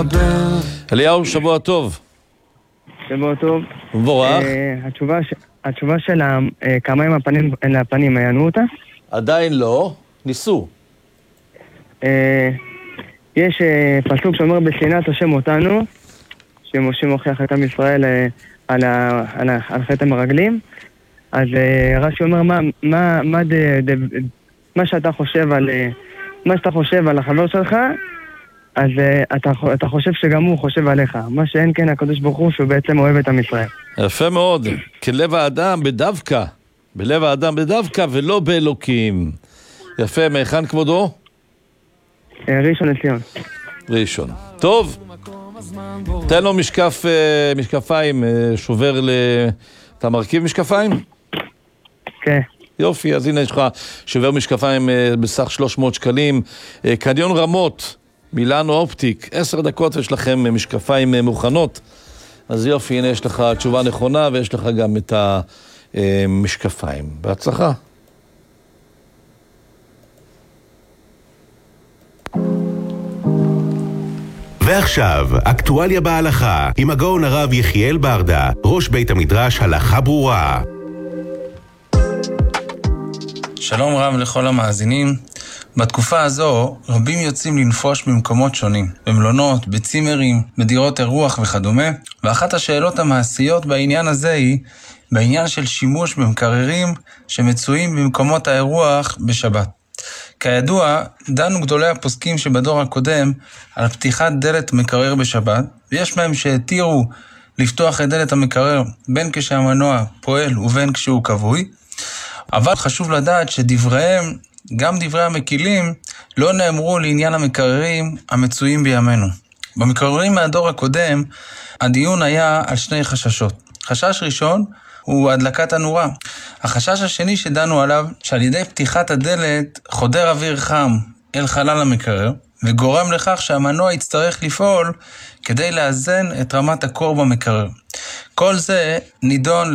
אליהו, שבוע טוב. שבוע טוב. מבורך. התשובה של כמה עם הפנים, עיינו אותה? עדיין לא, ניסו. יש פסוק שאומר בסיני תושם אותנו, שמשה מוכיח את עם ישראל על חטא המרגלים. אז רש"י אומר מה שאתה חושב על החבר שלך, אז אתה חושב שגם הוא חושב עליך. מה שאין כן הקדוש ברוך הוא שהוא בעצם אוהב את עם ישראל. יפה מאוד. כלב האדם בדווקא. בלב האדם בדווקא ולא באלוקים. יפה, מהיכן כבודו? ראשון לציון. ראשון. טוב. תן לו משקפיים, שובר אתה מרכיב משקפיים? כן. יופי, אז הנה יש לך שובר משקפיים בסך 300 שקלים. קניון רמות, מילאנו אופטיק, 10 דקות ויש לכם משקפיים מוכנות. אז יופי, הנה יש לך תשובה נכונה ויש לך גם את המשקפיים. בהצלחה. ועכשיו, אקטואליה בהלכה, עם הגאון הרב יחיאל ברדה, ראש בית המדרש הלכה ברורה. שלום רב לכל המאזינים. בתקופה הזו רבים יוצאים לנפוש במקומות שונים, במלונות, בצימרים, בדירות אירוח וכדומה, ואחת השאלות המעשיות בעניין הזה היא בעניין של שימוש במקררים שמצויים במקומות האירוח בשבת. כידוע, דנו גדולי הפוסקים שבדור הקודם על פתיחת דלת מקרר בשבת, ויש מהם שהתירו לפתוח את דלת המקרר בין כשהמנוע פועל ובין כשהוא כבוי, אבל חשוב לדעת שדבריהם, גם דברי המקילים, לא נאמרו לעניין המקררים המצויים בימינו. במקררים מהדור הקודם, הדיון היה על שני חששות. חשש ראשון הוא הדלקת הנורה. החשש השני שדנו עליו, שעל ידי פתיחת הדלת חודר אוויר חם אל חלל המקרר, וגורם לכך שהמנוע יצטרך לפעול כדי לאזן את רמת הקור במקרר. כל זה נידון